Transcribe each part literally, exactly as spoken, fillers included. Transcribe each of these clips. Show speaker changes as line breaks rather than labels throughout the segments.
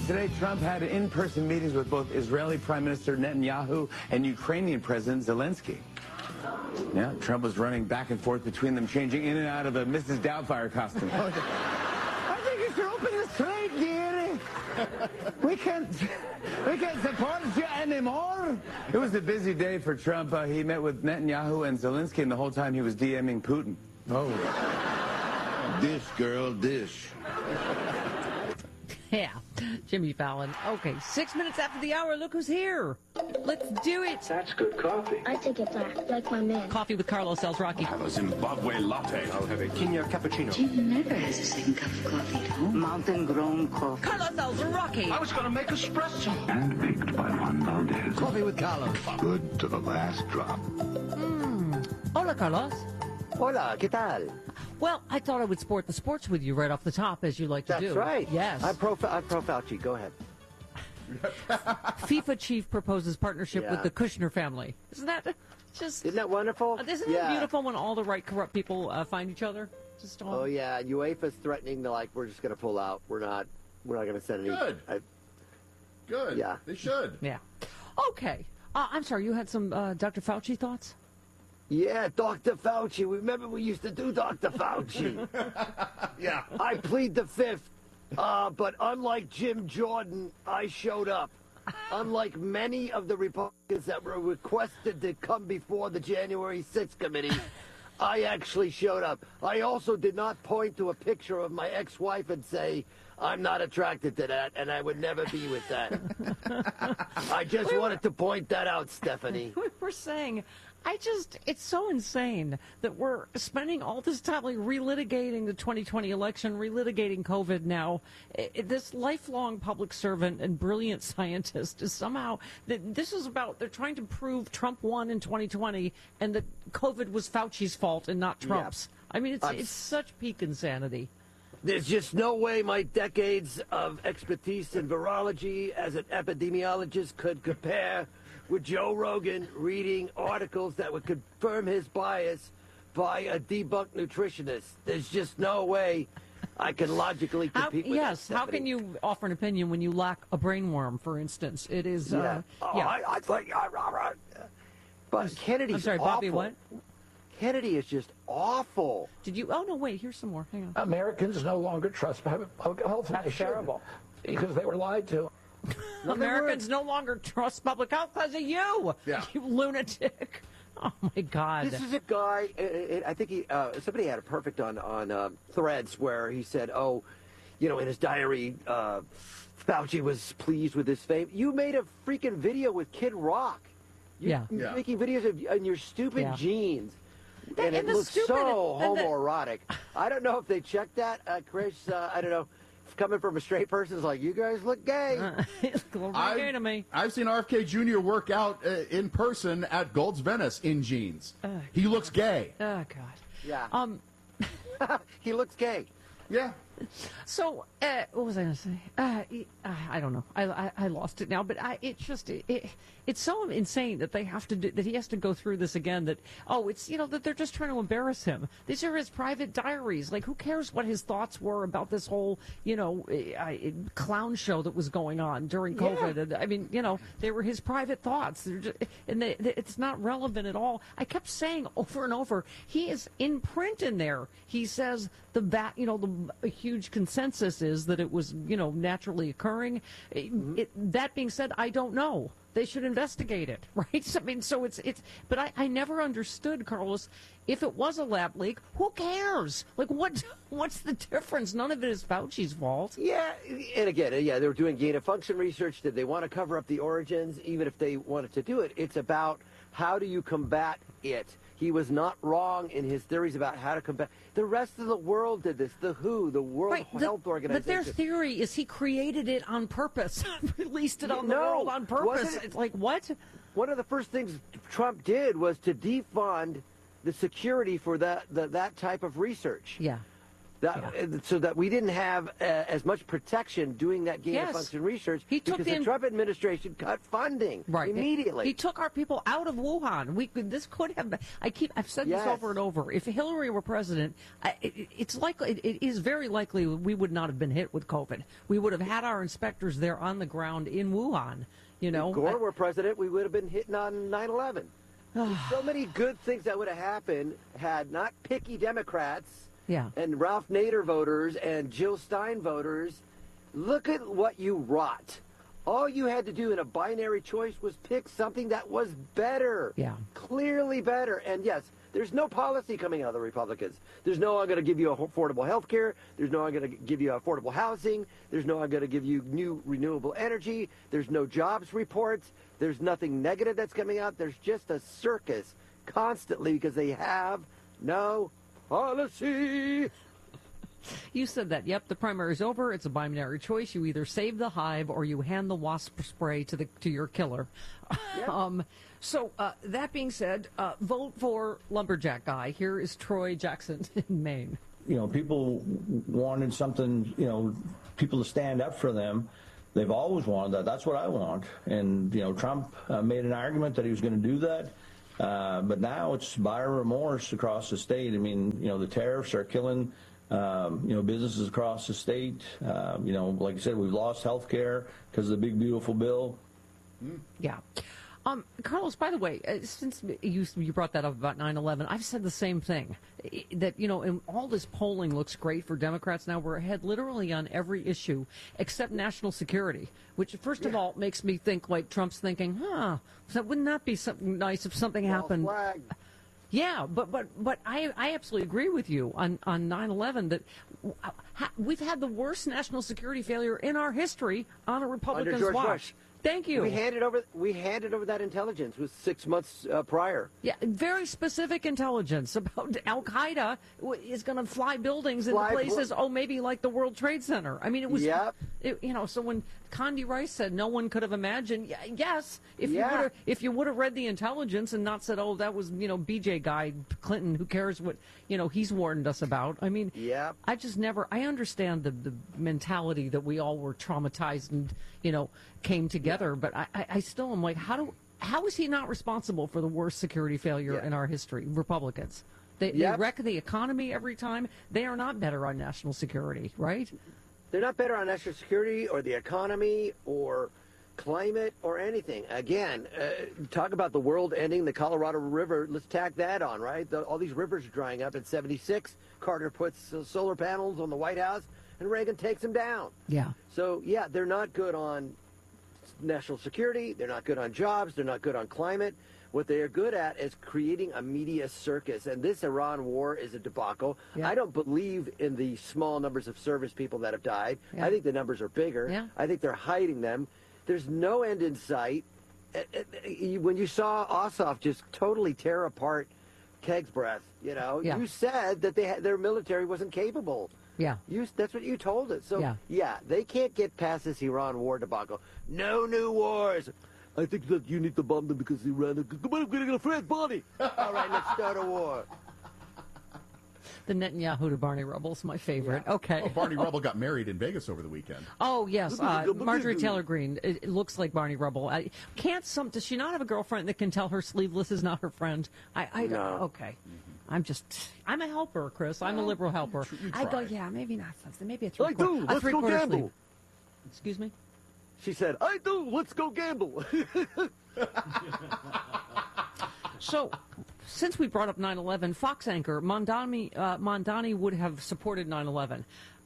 today, Trump had in-person meetings with both Israeli Prime Minister Netanyahu and Ukrainian President Zelensky. Yeah, Trump was running back and forth between them, changing in and out of a Missus Doubtfire costume. I think you should open the trade, dearie. We can't, we can't support you anymore. It was a busy day for Trump. Uh, he met with Netanyahu and Zelensky, and the whole time he was DMing Putin.
Oh. Dish, girl, dish.
Yeah, Jimmy Fallon. Okay, six minutes after the hour, look who's here. Let's do it.
That's good coffee.
I take it black, like my man.
Coffee with Carlos Elsraki.
Have a Zimbabwe latte.
I'll have a Kenya cappuccino.
Jim never has a second cup of coffee at home.
Mountain-grown coffee.
Carlos Elsraki.
I was going to make espresso.
Handpicked by Juan Valdez.
Coffee with Carlos.
Good to the last drop.
Mm. Hola, Carlos.
Hola, ¿qué tal?
Well, I thought I would sport the sports with you right off the top, as you like to
That's
do.
That's right.
Yes.
I'm pro, I'm pro Fauci. Go ahead.
FIFA chief proposes partnership
yeah.
with the Kushner family. Isn't that just...
Isn't that wonderful?
Uh, isn't
yeah.
it beautiful when all the right corrupt people uh, find each other? Just all...
Oh, yeah. UEFA's threatening to, like, we're just going to pull out. We're not, we're not going to send any...
Good.
I,
Good.
Yeah.
They should.
Yeah. Okay. Uh, I'm sorry, you had some uh, Doctor Fauci thoughts?
Yeah, Doctor Fauci. Remember we used to do Doctor Fauci.
Yeah.
I plead the fifth. Uh, but unlike Jim Jordan, I showed up. Unlike many of the Republicans that were requested to come before the January sixth committee, I actually showed up. I also did not point to a picture of my ex-wife and say, I'm not attracted to that, and I would never be with that. I just wanted to point that out, Stephanie.
We were saying... I just, it's so insane that we're spending all this time like relitigating the twenty twenty election, relitigating COVID now. It, this lifelong public servant and brilliant scientist is somehow, that this is about, they're trying to prove Trump won in twenty twenty and that COVID was Fauci's fault and not Trump's. Yeah. I mean, it's, it's such peak insanity.
There's just no way my decades of expertise in virology as an epidemiologist could compare with Joe Rogan reading articles that would confirm his bias by a debunked nutritionist. There's just no way I can logically compete
how,
with
yes,
that,
how can you offer an opinion when you lack a brainworm, for instance? It is,
yeah.
uh,
oh,
yeah.
I, I think, uh, uh, but Kennedy's
I'm sorry,
awful.
Bobby, what?
Kennedy is just awful.
Did you, oh no, wait, here's some more, hang on.
Americans no longer trust public health. That's terrible. Because they were lied to.
No, Americans no longer trust public health because of you,
yeah.
you lunatic. Oh, my God.
This is a guy, I think he, uh, somebody had it perfect on, on uh, Threads where he said, oh, you know, in his diary, uh, Fauci was pleased with his fame. You made a freaking video with Kid Rock. You're
yeah.
You're
yeah.
making videos of in your stupid
yeah.
jeans.
That,
and it
and
looks
stupid,
so
and the,
homoerotic. I don't know if they checked that, uh, Chris. Uh, I don't know. Coming from a straight person, it's like, you guys look gay.
Uh, it's gay to me.
I've seen R F K Junior work out uh, in person at Gold's Venice in jeans. Uh, he looks gay.
Oh, God.
Yeah.
Um,
he looks gay.
Yeah.
So, uh, what was I going to say? Uh, I don't know. I, I, I lost it now. But I, it's just it, it, it's so insane that they have to do, that he has to go through this again. That oh, it's you know that they're just trying to embarrass him. These are his private diaries. Like, who cares what his thoughts were about this whole you know uh, clown show that was going on during COVID? Yeah. And, I mean, you know, they were his private thoughts, just, and they, they, it's not relevant at all. I kept saying over and over, he is in print in there. He says the bat, you know, the huge consensus is that it was, you know, naturally occurring. Mm-hmm. It, that being said, I don't know. They should investigate it, right? So, I mean, so it's it's. But I, I never understood, Carlos. If it was a lab leak, who cares? Like, what? What's the difference? None of it is Fauci's fault.
Yeah, and again, yeah, they were doing gain of function research. Did they want to cover up the origins? Even if they wanted to do it, it's about how do you combat it. He was not wrong in his theories about how to combat. The rest of the world did this. The W H O, the World
right,
Health
the,
Organization.
But their theory is he created it on purpose, released it on
no,
the world on purpose.
It,
it's like, what?
One of the first things Trump did was to defund the security for that the, that type of research.
Yeah.
That,
Yeah.
uh, So that we didn't have uh, as much protection doing that gain
Yes.
of function research
He took
because
the
the
in-
Trump administration cut funding
Right.
immediately.
He took our people out of Wuhan. We could, this could have been, I keep, I've said
Yes.
this over and over. If Hillary were president, I, it, it's likely, it, it is very likely we would not have been hit with COVID. We would have had our inspectors there on the ground in Wuhan, you know.
If Gore
I-
were president, we would have been hitting on nine eleven. There's so many good things that would have happened had not picky Democrats
Yeah.
and Ralph Nader voters and Jill Stein voters. Look at what you wrought. All you had to do in a binary choice was pick something that was better.
Yeah.
Clearly better. And yes, there's no policy coming out of the Republicans. There's no I'm going to give you affordable health care. There's no I'm going to give you affordable housing. There's no I'm going to give you new renewable energy. There's no jobs reports. There's nothing negative that's coming out. There's just a circus constantly because they have no policy.
You said that. Yep, the primary's over. It's a binary choice. You either save the hive or you hand the wasp spray to the to your killer.
Yep.
um, so uh, that being said, uh, vote for lumberjack guy. Here is Troy Jackson in Maine.
You know, people wanted something. You know, people to stand up for them. They've always wanted that. That's what I want. And you know, Trump uh, made an argument that he was going to do that. Uh, but now it's buyer remorse across the state. I mean, you know, the tariffs are killing. Um, you know, businesses across the state. Uh, you know, like I said, we've lost health care because of the big, beautiful bill.
Yeah. Um, Carlos, by the way, uh, since you you brought that up about nine eleven, I've said the same thing. I- That, you know, and all this polling looks great for Democrats now. We're ahead literally on every issue except national security, which, first of all, makes me think like Trump's thinking, huh, so wouldn't that be something nice if something happened?
Flag.
Yeah, but but but I I absolutely agree with you on on nine eleven that w- ha- we've had the worst national security failure in our history on a Republican's
George
watch.
Bush.
Thank you.
We handed over. We handed over that intelligence was six months uh, prior.
Yeah, very specific intelligence about Al Qaeda w- is going to fly buildings into
Fly
places.
bl-
oh, maybe like the World Trade Center. I mean, it was.
Yep.
It, you know, so when Condi Rice said no one could have imagined, y- yes, if you
Yeah.
would have, if you would have read the intelligence and not said, oh, that was you know B J guy Clinton. Who cares what you know he's warned us about? I mean,
Yep.
I just never. I understand the the mentality that we all were traumatized and you know came together, but I, I, I still am like, how do how is he not responsible for the worst security failure
Yeah.
in our history? Republicans, they,
Yep.
they wreck the economy every time. They are not better on national security, right?
They're not better on national security or the economy or climate or anything. Again, uh, talk about the world ending, the Colorado River. Let's tack that on, right? The, all these rivers are drying up. In seventy-six, Carter puts uh, solar panels on the White House, and Reagan takes them down.
Yeah.
So, yeah, they're not good on national security. They're not good on jobs. They're not good on climate. What they are good at is creating a media circus. And this Iran war is a debacle.
Yeah.
I don't believe in the small numbers of service people that have died.
Yeah.
I think the numbers are bigger.
Yeah.
I think they're hiding them. There's no end in sight. Uh, uh, uh, When you saw Ossoff just totally tear apart Keg's breath, you know,
Yeah.
you said that they had, their military wasn't capable.
Yeah.
You, that's what you told us. So,
Yeah.
yeah, they can't get past this Iran war debacle. No new wars. I think that you need to bomb them because Iran. We're getting a Fred body. All right, let's start a war.
The Netanyahu to Barney Rubble's my favorite. Okay.
Oh, Barney Rubble got married in Vegas over the weekend.
Oh yes, uh, Marjorie Taylor Greene. It, it looks like Barney Rubble. I, can't some? Does she not have a girlfriend that can tell her sleeveless is not her friend? I, I
No.
okay. I'm just. I'm a helper, Chris. I'm a liberal helper.
tr- you
I go.
try.
Yeah, maybe not something. Maybe a three
I
quarter.
do.
a
Let's
three
go
quarter
gamble.
sleeve. Excuse me.
She said, I do. Let's go gamble.
So, since we brought up nine eleven, Fox anchor Mondani uh, Mondani would have supported nine eleven.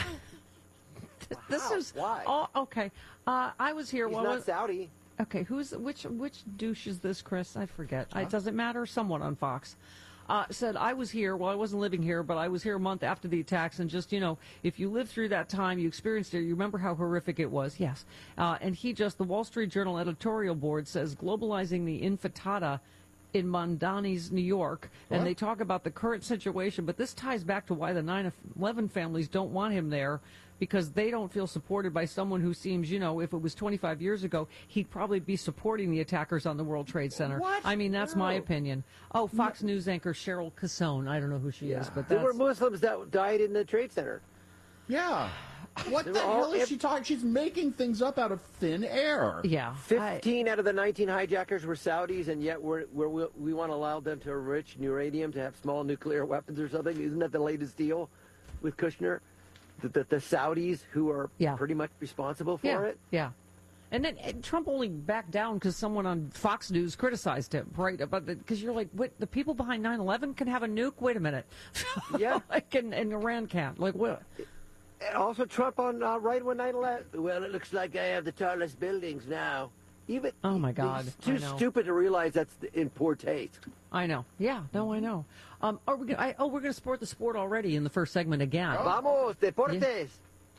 This
Wow,
is
why?
Oh, okay. Uh, I was here.
He's
while
not
I was,
Saudi.
Okay, who's which? Which douche is this, Chris? I forget. It doesn't matter. Someone on Fox uh, said I was here. Well, I wasn't living here, but I was here a month after the attacks. And just you know, if you lived through that time, you experienced it. You remember how horrific it was. Yes. Uh, and he just the Wall Street Journal editorial board says globalizing the intifada in Mondani's New York, and
What?
they talk about the current situation. But this ties back to why the nine eleven families don't want him there. because they don't feel supported by someone who seems, you know, if it was twenty-five years ago, he'd probably be supporting the attackers on the World Trade Center.
What?
I mean, that's
No.
my opinion. Oh, Fox News anchor Cheryl Casone. I don't know who she is, but
There
that's...
were Muslims that died in the Trade Center.
Yeah. What
They
the
were all
hell is
ev-
she talking? She's making things up out of thin air.
Yeah.
Fifteen out of the nineteen hijackers were Saudis, and yet we're, we're, we we want to allow them to enrich uranium to have small nuclear weapons or something. Isn't that the latest deal with Kushner? The, the, the Saudis who are
Yeah.
pretty much responsible for
yeah,
it?
Yeah. And then and Trump only backed down because someone on Fox News criticized him, right? About because you're like, what? The people behind nine eleven can have a nuke? Wait a minute.
Yeah.
like, and, and Iran can't. Like, what?
And also Trump on uh, right when nine eleven. Well, it looks like I have the tallest buildings now. Even
Oh, my God.
He's
I
too
know.
stupid to realize that's in poor taste.
I know. Yeah. No, I know. Um, are we gonna, I, oh, we're going to support the sport already in the first segment again.
Vamos, deportes.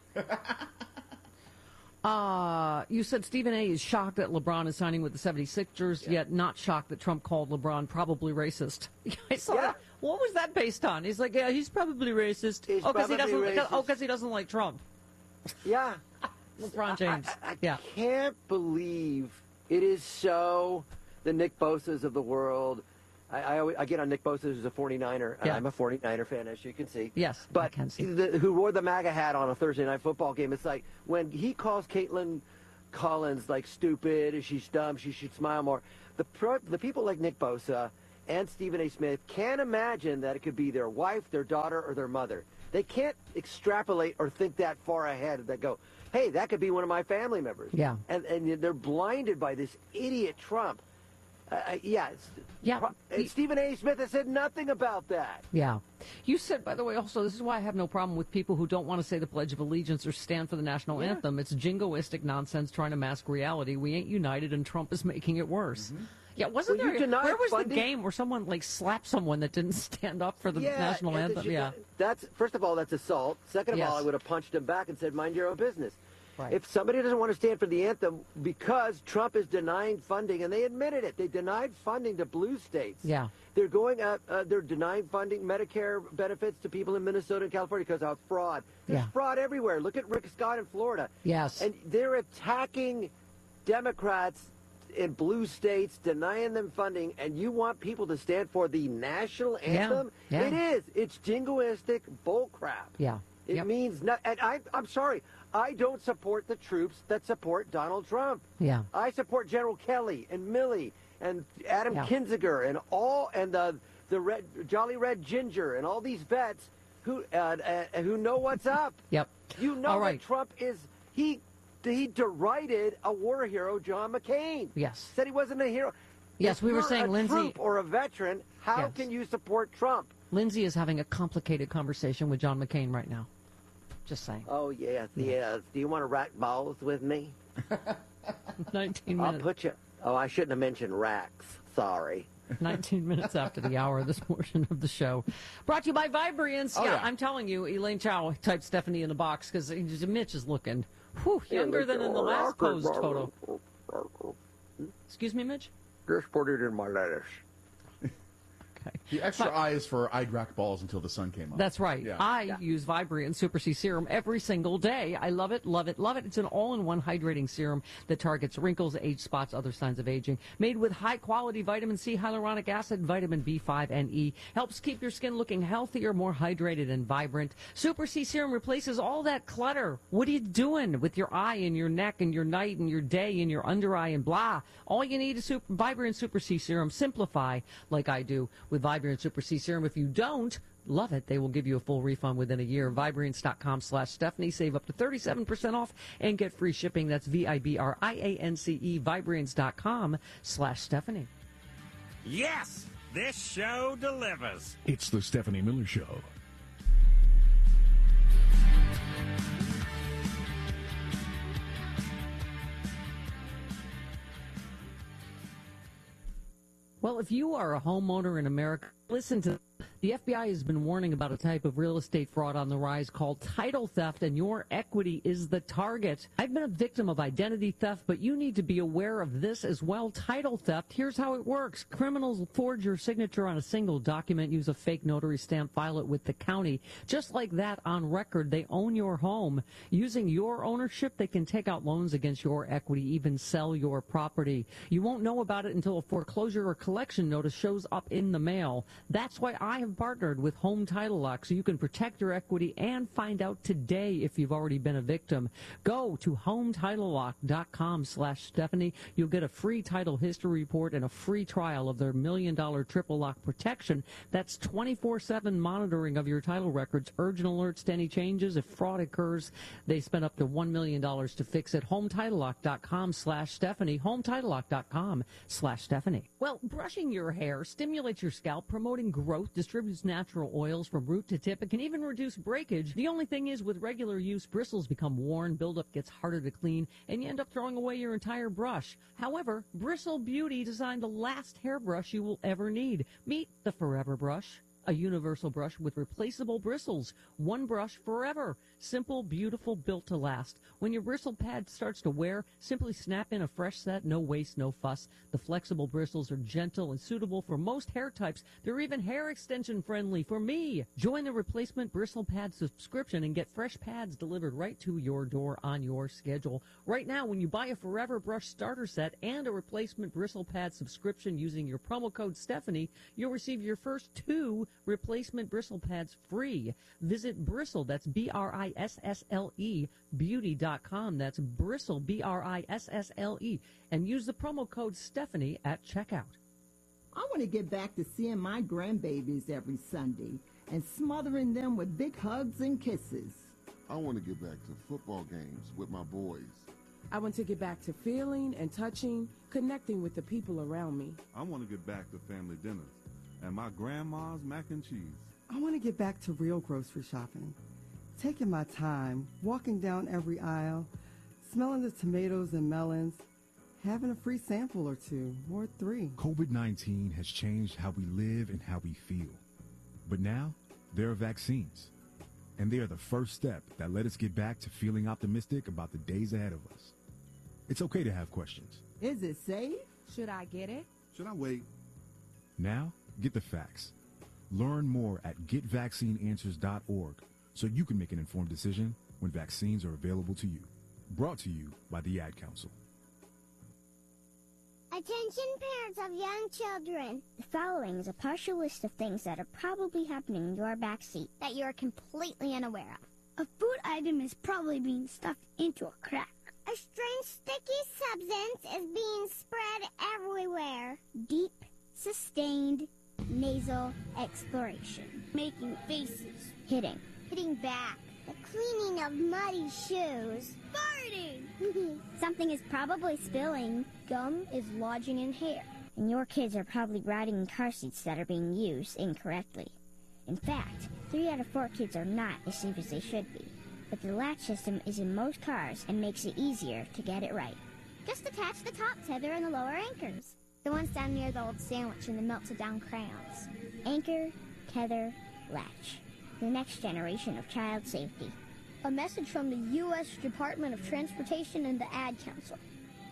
Uh, you said Stephen A. is shocked that LeBron is signing with the seventy-sixers, yet not shocked that Trump called LeBron probably racist. I saw
Yeah.
that. What was that based on? He's like, yeah, he's probably racist.
He's
oh, because he
probably
doesn't.
racist.
Oh, because he doesn't like Trump.
Yeah.
LeBron James.
I, I, I
yeah.
can't believe it is so the Nick Bosa's of the world. I, I, always, I get on Nick Bosa, who's a forty-niner.
Yeah.
I'm a forty-niner fan, as you can see.
Yes, I
But
can see.
The, who wore the MAGA hat on a Thursday night football game. It's like when he calls Caitlin Collins like stupid, she's dumb, she should smile more. The, pro, the people like Nick Bosa and Stephen A. Smith can't imagine that it could be their wife, their daughter, or their mother. They can't extrapolate or think that far ahead. They go, hey, that could be one of my family members.
Yeah.
And, and they're blinded by this idiot Trump. Uh, yeah. It's,
Yeah.
Pro- and Stephen A. Smith has said nothing about that.
Yeah. You said, by the way, also, this is why I have no problem with people who don't want to say the Pledge of Allegiance or stand for the national
Yeah.
anthem. It's jingoistic nonsense trying to mask reality. We ain't united, and Trump is making it worse.
Mm-hmm.
Yeah, wasn't
Well, you
there?
denied
Where was
funding-
the game where someone like slapped someone that didn't stand up for the
yeah,
national
and
anthem?
the-
Yeah.
That's first of all, that's assault. Second of
Yes.
all, I would have punched him back and said, "Mind your own business."
Right.
If somebody doesn't want to stand for the anthem because Trump is denying funding, and they admitted it, they denied funding to blue states.
Yeah.
They're going at, uh, they're denying funding, Medicare benefits to people in Minnesota and California because of fraud. There's
Yeah.
fraud everywhere. Look at Rick Scott in Florida.
Yes.
And they're attacking Democrats in blue states, denying them funding, and you want people to stand for the national anthem?
Yeah.
It is. It's jingoistic bullcrap.
Yeah.
It
Yep.
means not. And I, I'm sorry. I don't support the troops that support Donald Trump.
Yeah.
I support General Kelly and Milley and Adam
Yeah.
Kinzinger and all and the the red Jolly Red Ginger and all these vets who uh, uh, who know what's up.
Yep.
You know
All right.
that Trump is he he derided a war hero, John McCain.
Yes.
Said he wasn't a hero.
Yes,
If
we were
you're
saying,
a
Lindsay-
troop or a veteran. How
Yes.
can you support Trump?
Lindsay is having a complicated conversation with John McCain right now. Just saying.
Oh yeah, yeah. Do you want to rack balls with me?
nineteen
I'll
minutes.
put you. Oh, I shouldn't have mentioned racks. Sorry.
nineteen minutes after the hour of this portion of the show. Brought to you by Vibriance.
Oh,
yeah,
yeah.
I'm telling you, Elaine Chow typed Stephanie in the box because Mitch is looking whew, younger than in the last posed photo. Excuse me, Mitch?
Just put it in my lettuce.
Okay.
The extra
But-
eye is for I'd rack balls until the sun came up.
That's right.
Yeah.
I use Vibriant Super C Serum every single day. I love it, love it, love it. It's an all-in-one hydrating serum that targets wrinkles, age spots, other signs of aging. Made with high-quality vitamin C, hyaluronic acid, vitamin B five, and E. Helps keep your skin looking healthier, more hydrated, and vibrant. Super C Serum replaces all that clutter. What are you doing with your eye and your neck and your night and your day and your under eye and blah? All you need is super, Vibrant Super C Serum. Simplify like I do with Vibrant Super C Serum. If you don't love it, they will give you a full refund within a year. Vibrance.com slash Stephanie. Save up to thirty-seven percent off and get free shipping. That's V I B R I A N C E. Vibrance.com slash Stephanie.
Yes, this show delivers.
It's the Stephanie Miller Show.
Well, if you are a homeowner in America, listen to The F B I has been warning about a type of real estate fraud on the rise called title theft, and your equity is the target. I've been a victim of identity theft, but you need to be aware of this as well. Title theft, here's how it works. Criminals forge your signature on a single document, use a fake notary stamp, file it with the county. Just like that, on record, they own your home. Using your ownership, they can take out loans against your equity, even sell your property. You won't know about it until a foreclosure or collection notice shows up in the mail. That's why I have partnered with Home Title Lock, so you can protect your equity and find out today if you've already been a victim. Go to home title lock dot com slash Stephanie. You'll get a free title history report and a free trial of their million dollar triple lock protection. That's twenty-four seven monitoring of your title records, urgent alerts to any changes. If fraud occurs, they spend up to one million dollars to fix it. home title lock dot com slash Stephanie. home title lock dot com slash Stephanie. Well, brushing your hair stimulates your scalp, promoting growth, distributes natural oils from root to tip. It can even reduce breakage. The only thing is, with regular use, bristles become worn, buildup gets harder to clean, and you end up throwing away your entire brush. However, Bristle Beauty designed the last hairbrush you will ever need. Meet the Forever Brush. A universal brush with replaceable bristles. One brush forever. Simple, beautiful, built to last. When your bristle pad starts to wear, simply snap in a fresh set. No waste, no fuss. The flexible bristles are gentle and suitable for most hair types. They're even hair extension friendly for me. Join the replacement bristle pad subscription and get fresh pads delivered right to your door on your schedule. Right now, when you buy a Forever Brush starter set and a replacement bristle pad subscription using your promo code Stephanie, you'll receive your first two replacement bristle pads free. Visit Bristle, that's B R I S S L E, beauty dot com. That's Bristle, B R I S S L E, and use the promo code Stephanie at checkout.
I want to get back to seeing my grandbabies every Sunday and smothering them with big hugs and kisses.
I want to get back to football games with my boys.
I want to get back to feeling and touching, connecting with the people around me.
I want to get back to family dinners and my grandma's mac and cheese.
I want to get back to real grocery shopping, taking my time, walking down every aisle, smelling the tomatoes and melons, having a free sample or two, or three.
COVID nineteen has changed how we live and how we feel. But now, there are vaccines. And they are the first step that let us get back to feeling optimistic about the days ahead of us. It's okay to have questions.
Is it safe?
Should I get it?
Should I wait?
Now, get the facts. Learn more at get vaccine answers dot org so you can make an informed decision when vaccines are available to you. Brought to you by the Ad Council.
Attention parents of young children. The following is a partial list of things that are probably happening in your backseat that you are completely unaware of. A food item is probably being stuffed into a crack. A strange sticky substance is being spread everywhere. Deep, sustained, nasal exploration. Making faces. Hitting. Hitting back. The cleaning of muddy shoes. Farting! Something is probably spilling. Gum is lodging in hair. And your kids are probably riding in car seats that are being used incorrectly. In fact, three out of four kids are not as safe as they should be. But the latch system is in most cars and makes it easier to get it right. Just attach the top tether and the lower anchors. The ones down near the old sandwich and the melted down crayons. Anchor, tether, latch. The next generation of child safety. A message from the U S Department of Transportation and the Ad Council.